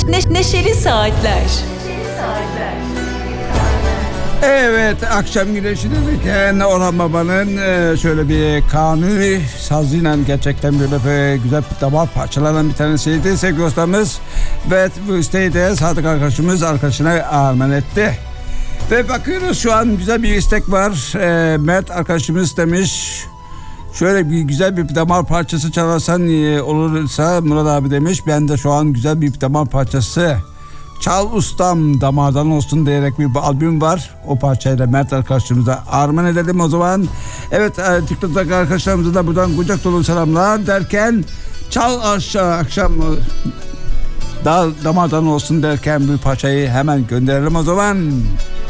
Neşeli Saatler. Evet, akşam güneşi dedirken Orhan Baba'nın şöyle bir kanuni sazıyla gerçekten böyle güzel bir damar parçalarından bir tanesiydi sevgili dostlarımız. Ve bu isteği de Sadık arkadaşına armağan etti. Ve bakıyoruz şu an güzel bir istek var. Mert arkadaşımız demiş. Şöyle bir güzel bir damar parçası çalarsan olursa Murat abi demiş. Ben de şu an güzel bir damar parçası. Çal ustam damardan olsun diyerek bir albüm var. O parçayla Mert arkadaşımıza armağan edelim o zaman. Evet, TikTok'taki arkadaşlarımıza da buradan kucak dolu selamlar derken çal akşam damardan olsun derken bir parçayı hemen gönderelim o zaman.